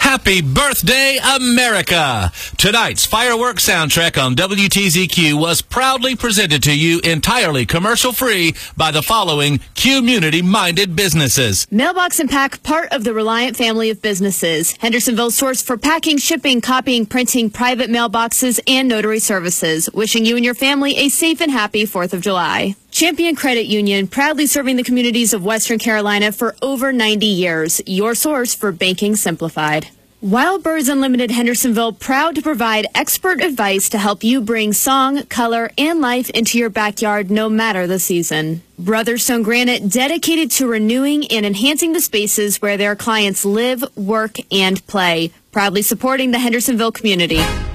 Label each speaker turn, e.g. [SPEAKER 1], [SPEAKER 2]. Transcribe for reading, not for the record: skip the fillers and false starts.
[SPEAKER 1] Happy birthday, America! Tonight's fireworks soundtrack on WTZQ was proudly presented to you entirely commercial-free by the following community-minded businesses.
[SPEAKER 2] Mailbox and Pack, part of the Reliant family of businesses. Hendersonville's source for packing, shipping, copying, printing, private mailboxes, and notary services. Wishing you and your family a safe and happy 4th of July. Champion Credit Union, proudly serving the communities of Western Carolina for over 90 years. Your source for banking simplified. Wild Birds Unlimited Hendersonville, proud to provide expert advice to help you bring song, color, and life into your backyard no matter the season. Brothers Stone Granite, dedicated to renewing and enhancing the spaces where their clients live, work, and play. Proudly supporting the Hendersonville community.